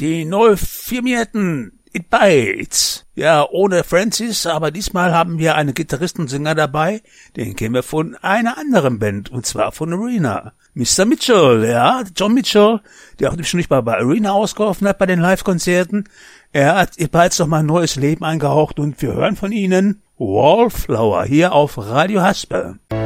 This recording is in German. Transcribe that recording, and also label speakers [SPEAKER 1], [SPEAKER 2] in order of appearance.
[SPEAKER 1] Die neu firmierten It Bites. Ja, ohne Francis, aber diesmal haben wir einen Gitarristen und Sänger dabei, den kennen wir von einer anderen Band, und zwar von Arena. Mr. Mitchell, ja, John Mitchell, der auch nämlich bei Arena ausgeholfen hat bei den Live-Konzerten. Er hat It Bites noch mal ein neues Leben eingehaucht und wir hören von ihnen Wallflower hier auf Radio Haspe.